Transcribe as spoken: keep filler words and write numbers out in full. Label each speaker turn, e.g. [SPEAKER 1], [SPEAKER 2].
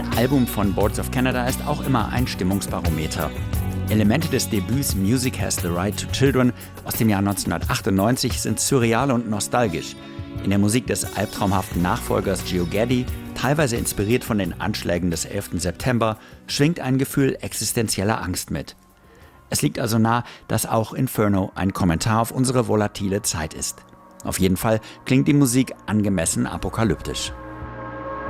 [SPEAKER 1] Album von Boards of Canada ist auch immer ein Stimmungsbarometer. Elemente des Debüts Music Has the Right to Children aus dem Jahr neunzehnhundertachtundneunzig sind surreal und nostalgisch. In der Musik des albtraumhaften Nachfolgers Gio Gaddi, teilweise inspiriert von den Anschlägen des elften September, schwingt ein Gefühl existenzieller Angst mit. Es liegt also nah, dass auch Inferno ein Kommentar auf unsere volatile Zeit ist. Auf jeden Fall klingt die Musik angemessen apokalyptisch.